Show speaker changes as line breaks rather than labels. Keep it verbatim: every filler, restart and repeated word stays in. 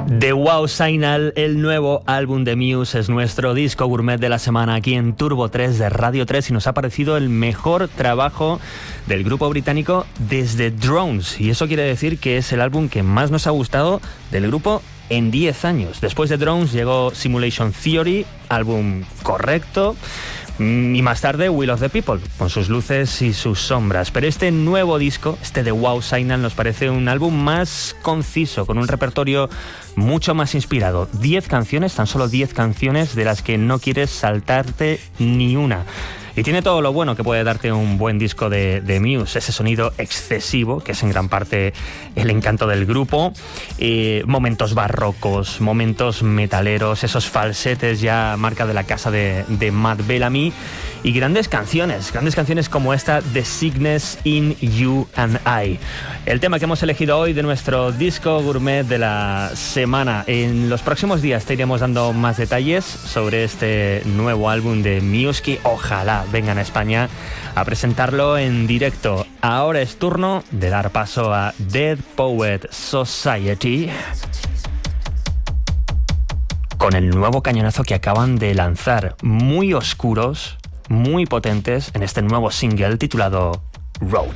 The Wow Signal, el nuevo álbum de Muse, es nuestro disco gourmet de la semana aquí en Turbo tres de Radio tres y nos ha parecido el mejor trabajo del grupo británico desde Drones. Y eso quiere decir que es el álbum que más nos ha gustado del grupo en diez años. Después de Drones llegó Simulation Theory, álbum correcto, y más tarde Will of the People, con sus luces y sus sombras. Pero este nuevo disco, este de Wow Signal, nos parece un álbum más conciso, con un repertorio mucho más inspirado. Diez canciones, tan solo diez canciones de las que no quieres saltarte ni una. Y tiene todo lo bueno que puede darte un buen disco de, de Muse, ese sonido excesivo, que es en gran parte el encanto del grupo, eh, momentos barrocos, momentos metaleros, esos falsetes ya marca de la casa de, de Matt Bellamy, y grandes canciones, grandes canciones como esta, The Sickness in You and I. El tema que hemos elegido hoy de nuestro disco gourmet de la semana. En los próximos días te iremos dando más detalles sobre este nuevo álbum de Muse, que ojalá vengan a España a presentarlo en directo. Ahora es turno de dar paso a Dead Poet Society con el nuevo cañonazo que acaban de lanzar, muy oscuros, muy potentes, en este nuevo single titulado Road.